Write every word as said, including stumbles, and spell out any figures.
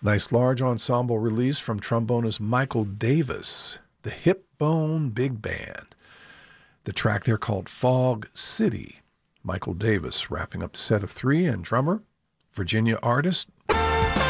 Nice large ensemble release from trombonist Michael Davis, the Hip Bone Big Band. The track there called Fog City. Michael Davis wrapping up the set of three, and drummer, Virginia artist